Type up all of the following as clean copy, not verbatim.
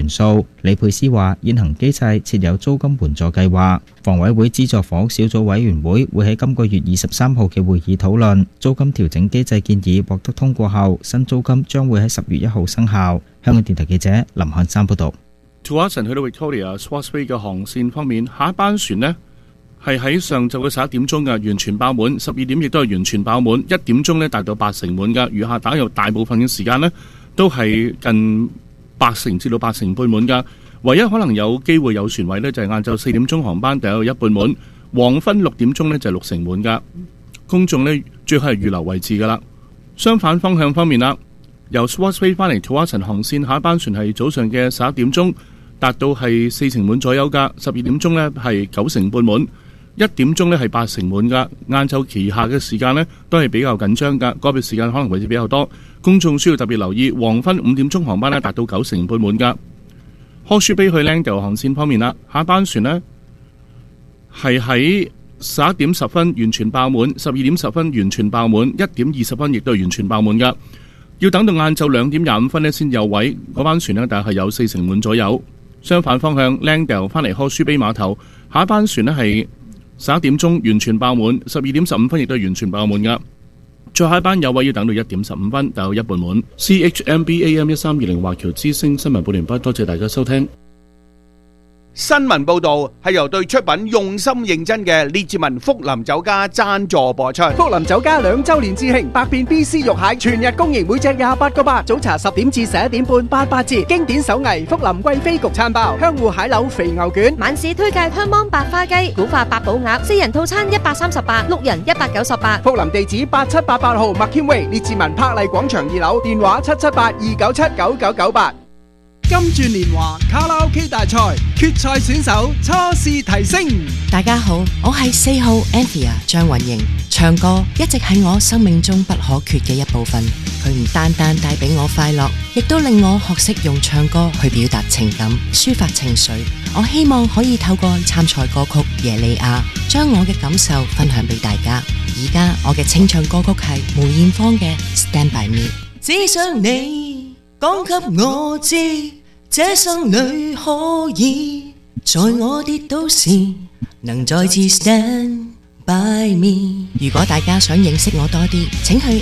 元素。李佩斯話：現行機制設有租金援助計劃，房委會資助房屋小組委員會會喺今個月23號嘅會議討論租金調整機制建議，獲得通過後，新租金將會喺10月1號生效。香港電台記者林漢山報導。 Tuason 去到 Victoria Swartz Bay 嘅航線方面，下一班船呢係喺上晝嘅11點鐘嘅完全爆滿，12點亦都係完全爆滿，1點鐘呢達到80%滿㗎，餘下打有大部分嘅時間呢都係近80%至到8成半滿㗎。唯一可能有機會有船位呢，就係晏晝4點鐘航班大有一半滿，黃昏6點鐘呢就係6成滿㗎。公眾呢最好係預留位置㗎啦。相反方向方面啦，由 Swartz Bay 翻嚟 Tuason 航線下一班船係早上嘅11點鐘，達到係4成滿左右㗎，12點鐘呢係9成半滿，1點鐘呢係8成滿㗎。晏晝期下嘅時間呢都係比較緊張㗎，個別時間可能位置比較多，公眾需要特別留意。黃昏5點鐘航班呢達到9成半滿㗎。Horseshoe Bay 去 Langdale 航線方面啦，下一班船呢係喺11點10分完全爆滿，12點10分完全爆滿，1點20分亦都係完全爆滿㗎。要等到晏晝2點25分呢先有位，嗰班船呢大概係有4成滿左右。相反方向 Langdale 翻嚟 Horseshoe Bay 碼頭，下一班船呢係11點鐘完全爆滿，12點15分亦都係完全爆滿㗎。最後一班有位要等到1點15分，大有一半滿。CHMB AM 1320華僑之聲新聞報完畢，多謝大家收聽。 新聞報道係由對出品用心認真嘅列治文福林酒家贊助播出。 福林酒家2周年致慶，百變 BC 肉蟹全日供應，每隻28個8，早茶10點至11點半88折。經典手藝福林貴妃焗餐包、香芋蟹柳肥牛卷， 晚市推介香芒白花雞、古法八寶鴨，4人套餐138， 6人198。 福林地址8788號麥謙威列治文柏麗廣場2樓，電話778-297-9998。金鑽年華卡拉 OK 大賽決賽選手初試提升。 大家好，我係4號 Anthea 張韻瑩。唱歌一直係我生命中不可缺嘅一部分，佢唔單單帶俾我快樂，亦都令我學識用唱歌去表達情感、抒發情緒。我希望可以透過參賽歌曲《耶利亞》將我嘅感受分享俾大家。而家我嘅清唱歌曲係梅艷芳嘅《Stand By Me》。只想你講給我知，這生裏可以在我跌倒時能再次 stand by me。如果大家想認識我多啲，請去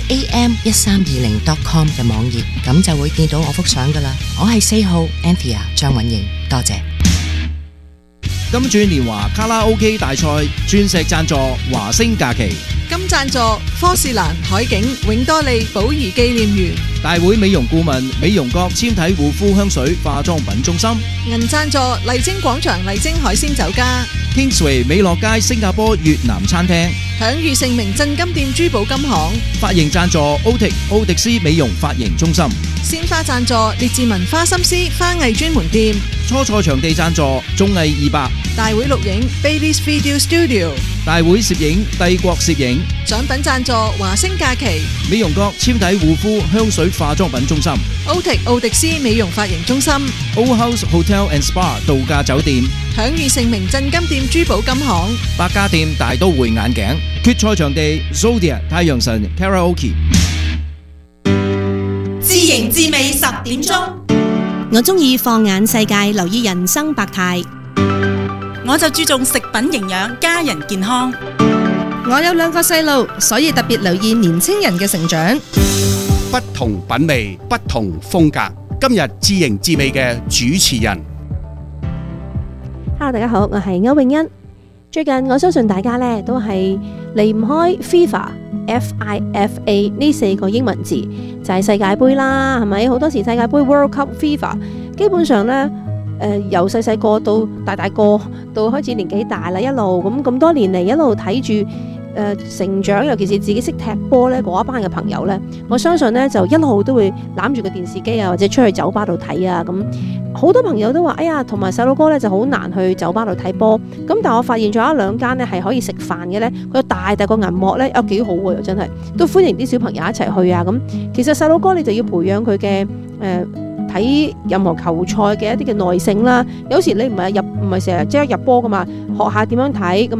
am1320.com 嘅網頁，咁就會見到我幅相噶啦。我係4號 Anthea 張韻瑩，多謝。 金鑽年華卡拉 OK 大賽鑽石贊助華星假期， 金贊助科士蘭海景永多利寶儀紀念園， 大會美容顧問美容閣纖體護膚香水化妝品中心， 銀贊助麗晶廣場麗晶海鮮酒家， Kingsway 美樂街新加坡越南餐廳， 享譽盛名鎮金店珠寶金行， 髮型贊助奧迪斯美容髮型中心， 鮮花贊助列治文花心思花藝專門店， 初賽場地贊助綜藝200， 大會錄影 Bailey's Video Studio， 大會攝影帝國攝影， 獎品贊助華星假期， 美容閣纖體護膚香水化妝品中心， 奧迪斯美容髮型中心， Old House Hotel and Spa 度假酒店， 享譽盛名鎮金店珠寶金行， 百家店大都會眼鏡，決賽場地 Zodia 太陽神 Karaoke。 自營自美10點鐘， 我中意放眼世界，留意人生百態。 我就注重食品營養，家人健康。 我有2個細路，所以特別留意年青人嘅成長。 不同品味，不同風格。今日自營自美嘅主持人。 Hello， 大家好，我係歐詠欣。最近我相信大家咧都係離唔開 FIFA 呢4個英文字，就係世界盃啦，係咪？好多時世界盃 World Cup FIFA 基本上咧，由細細個到大個，到開始年紀大啦，一路咁多年嚟一路睇住成長，尤其是自己識踢波咧嗰一班嘅朋友咧，我相信咧就一路都會攬住個電視機啊，或者出去酒吧度睇啊咁。好多朋友都話：哎呀，同埋細佬哥咧就好難去酒吧度睇波。咁但係我發現咗1-2間咧係可以食飯嘅咧，佢有大個銀幕咧，有幾好喎，真係都歡迎啲小朋友一齊去啊。咁其實細佬哥你就要培養佢嘅睇任何球賽嘅一啲嘅耐性啦。有時你唔係成日即刻入波噶嘛，學下點樣睇咁啊。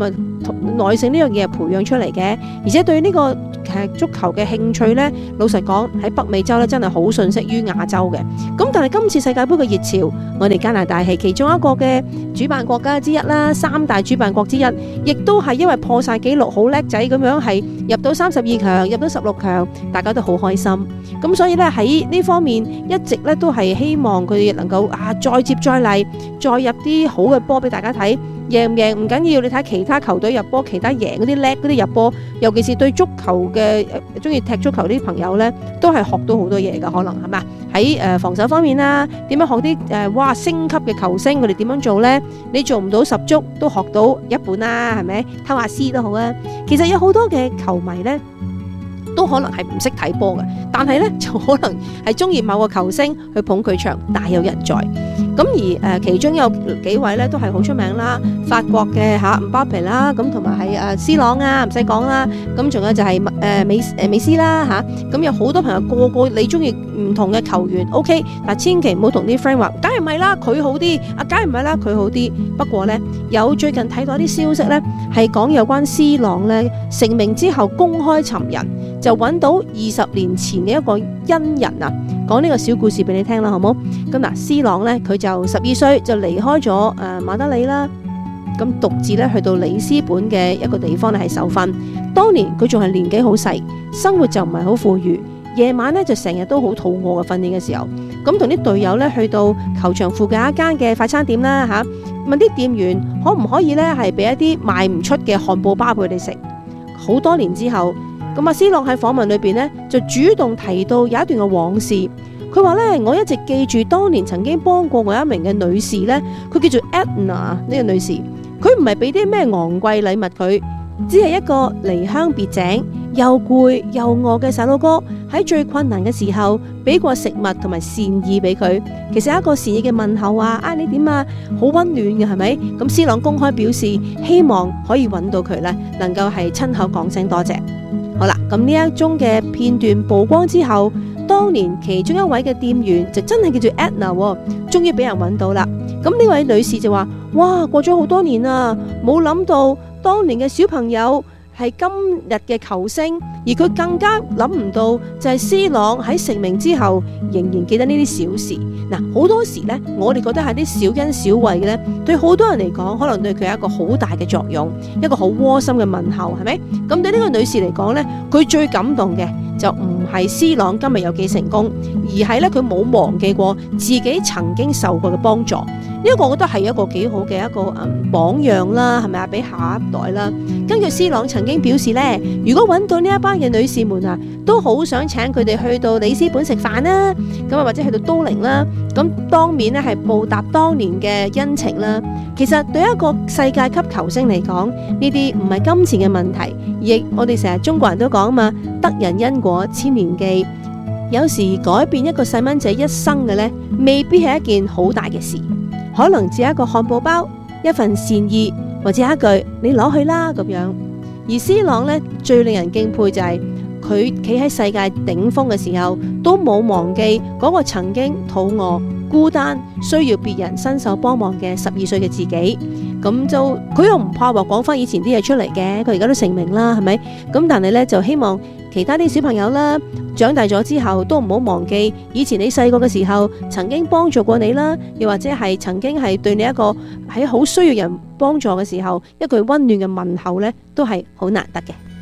耐性呢樣嘢係培養出嚟嘅，而且對呢個足球嘅興趣呢，老實講喺北美洲呢真係好遜色於亞洲嘅。咁但係今次世界盃嘅熱潮，我哋加拿大係其中一個嘅主辦國家之一啦，3大主辦國之一，亦都係因為破晒紀錄，好叻仔咁樣係入到32強，入到16強，大家都好開心。咁所以呢，喺呢方面一直呢都係希望佢哋能夠再接再厲，再入啲好嘅波俾大家睇。贏唔贏唔緊要，你睇其他球隊入波，其他贏嗰啲叻嗰啲入波，尤其是對足球嘅中意踢足球啲朋友呢，都係學到好多嘢噶，可能係嘛？喺防守方面啦，點樣學啲升級嘅球星，佢哋點樣做呢？你做唔到十足都學到一半啦，係咪？偷下師都好啊。其實有好多嘅球迷呢，都可能係唔識睇波嘅，但係呢，就可能係中意某個球星去捧佢場，大有人在。咁而其中有幾位咧都係好出名啦，法國嘅伍巴佩啦，咁同埋係C朗啊，唔使講啦。咁仲有就係美斯啦咁有好多朋友個個你中意唔同嘅球員 ，OK， 但千祈唔好同啲 friend 話，梗係唔係啦，佢好啲，梗係唔係啦，佢好啲。不過咧，有最近睇到啲消息咧，係講有關 C朗咧成名之後公開尋人，就揾到20年前嘅一個恩人啊。講呢個小故事俾你聽啦，好冇？咁嗱 ，C 朗咧佢就12歲就離開咗馬德里啦，咁獨自咧去到里斯本嘅一個地方咧係受訓。當年佢仲係年紀好細，生活就唔係好富裕，夜晚咧就成日都好肚餓嘅訓練嘅時候，咁同啲隊友咧去到球場附近一間嘅快餐店啦問啲店員可唔可以咧係俾一啲賣唔出嘅漢堡包俾佢哋食。好多年之後。咁C 朗喺訪問裏邊呢，就主動提到有一段嘅往事。佢話呢，我一直記住當年曾經幫過我一名嘅女士呢，佢叫做 Edna 呢個女士。佢唔係俾啲咩昂貴禮物佢，只係一個離鄉別井、又攰又餓嘅細佬哥，喺最困難嘅時候俾過食物同埋善意俾佢。其實一個善意嘅問候你點啊，好溫暖嘅係咪？咁C 朗公開表示希望可以揾到佢呢，能夠係親口講聲多謝。好啦，咁呢一宗嘅片段曝光之後，當年其中一位嘅店員就真係叫做 Edna， 終於俾人揾到啦。咁呢位女士就話：哇，過咗好多年啦，冇諗到當年嘅小朋友係今日嘅球星，而佢更加諗唔到就係C 朗喺成名之後仍然記得呢啲小事。嗱，好多時呢，我哋覺得係啲小恩小惠嘅呢，對好多人嚟講，可能對佢有一個好大嘅作用，一個好窩心嘅問候，係咪？咁對呢個女士嚟講呢，佢最感動嘅就唔係C 朗今日有幾成功，而係呢，佢冇忘記過自己曾經受過嘅幫助。呢一個我覺得係一個幾好嘅一個榜樣啦，係咪啊？俾下一代啦。根據C 朗曾經表示呢，如果揾到呢一班嘅女士們啊，都好想請佢哋去到里斯本食飯啦，咁或者去到都靈啦，咁當面呢係報答當年嘅恩情啦。其實對一個世界級球星嚟講，呢啲唔係金錢嘅問題，亦我哋成日中國人都講嘛，得人因果千年記。有時改變一個細蚊仔一生嘅呢，未必係一件好大嘅事。可能只係一個漢堡包，一份善意，或者一句你攞去啦咁樣。而C 朗呢，最令人敬佩就係佢企喺世界頂峰嘅時候，都冇忘記嗰個曾經肚餓、孤單、需要別人伸手幫忙嘅12歲嘅自己。咁就佢又唔怕話講翻以前啲嘢出嚟嘅，佢而家都成名啦，係咪？咁但係呢，就希望其他啲小朋友啦，長大咗之後都唔好忘記以前你細個嘅時候曾經幫助過你啦，又或者係曾經係對你一個喺好需要人幫助嘅時候一句溫暖嘅問候呢，都係好難得嘅。